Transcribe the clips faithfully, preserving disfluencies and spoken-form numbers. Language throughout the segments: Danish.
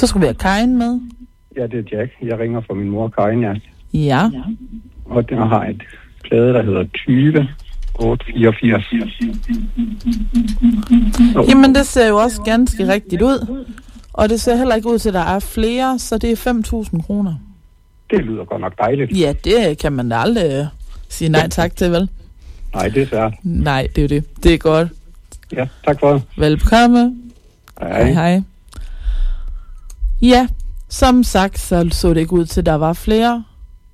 Så skal vi have Karin med. Ja, det er Jack. Jeg ringer fra min mor, Karin, ja. Ja. Og den har et plade, der hedder tyve otte fireogfirs. Jamen, det ser jo også ganske rigtigt ud. Og det ser heller ikke ud til, at der er flere, så det er fem tusind kroner. Det lyder godt nok dejligt. Ja, det kan man da aldrig sige nej tak til, vel? Nej, det er svært. Nej, det er jo det. Det er godt. Ja, tak for det. Velbekomme. Hej. Hej, hej. Ja, som sagt, så så det ikke ud til, at der var flere.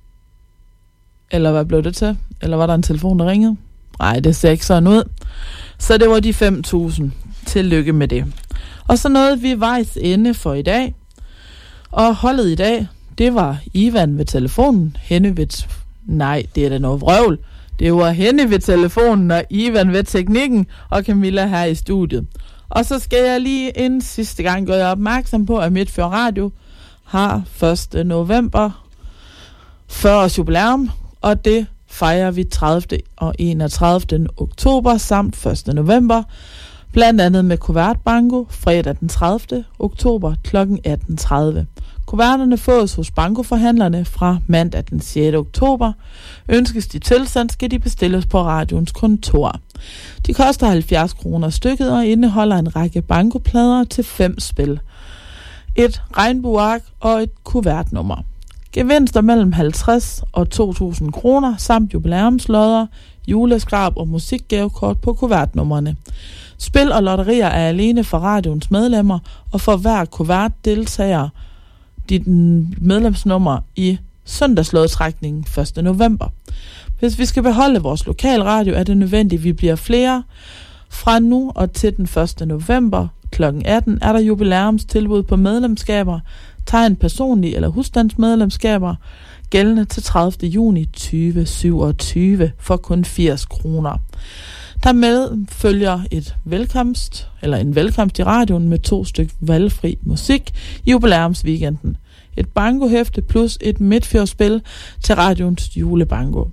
Eller hvad blev det til? Eller var der en telefon, der ringede? Nej, det ser ikke sådan ud. Så det var de fem tusind. Tillykke med det. Og så nåede vi vejs ende for i dag. Og holdet i dag, det var Ivan ved telefonen. Henne ved... T- Nej, det er da noget vrøvl. Det var Henne ved telefonen og Ivan ved teknikken og Camilla her i studiet. Og så skal jeg lige en sidste gang gøre opmærksom på, at Midtfyr Radio har første november fyrre års jubilæum, og det fejrer vi tredivte og enogtredivte oktober samt første november, blandt andet med kuvertbanko fredag den tredivte oktober kl. atten tredive. Kuverterne fås hos bankoforhandlerne fra mandag den sjette oktober. Ønskes de tilsendt, skal de bestilles på radioens kontor. De koster halvfjerds kroner stykket og indeholder en række bankoplader til fem spil. Et regnbueark og et kuvertnummer. Gevinster mellem halvtreds og to tusind kroner samt jubilæumslodder, juleskrab og musikgavekort på kuvertnummerne. Spil og lotterier er alene for radioens medlemmer, og for hver kuvert deltager dit medlemsnummer i søndagslodtrækningen første november. Hvis vi skal beholde vores lokalradio, er det nødvendigt, at vi bliver flere. Fra nu og til den første november kl. atten er der jubilæumstilbud på medlemskaber, tegn personlige eller husstandsmedlemskaber, gældende til tredivte juni tyve syvogtyve for kun firs kroner. Der med følger et velkomst, eller en velkomst i radioen med to stykker valgfri musik i jubilæumsweekenden. Et bankohæfte plus et midtfjordsspil til radioens julebanko.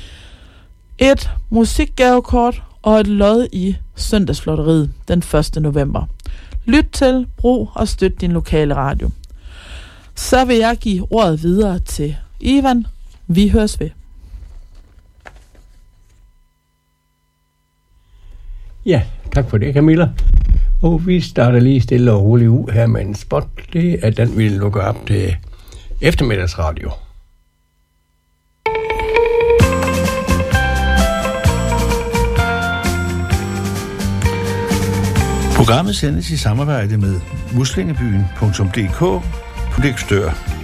Et musikgavekort og et lod i søndagslotteriet den første november. Lyt til, brug og støt din lokale radio. Så vil jeg give ordet videre til Ivan. Vi høres ved. Ja, tak for det, Camilla. Og vi starter lige stille og roligt ud her med en spot. Det er den, vi lukker op til eftermiddagsradio. Programmet sendes i samarbejde med muslingebyen punktum d k på Løgstør.